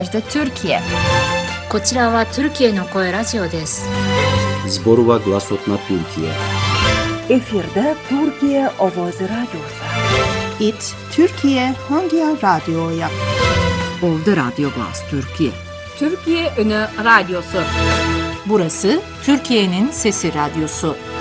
Türkiye. こちらはトルキエの声ラジオです。 Zborova Glasotna Türkiye. Efirde Türkiye Ovozi Radyosu. İt Türkiye Hangi Radyo'ya? Oldu Radyo Glas Türkiye. Türkiye Ünü Radyosu. Burası Türkiye'nin Sesi Radyosu.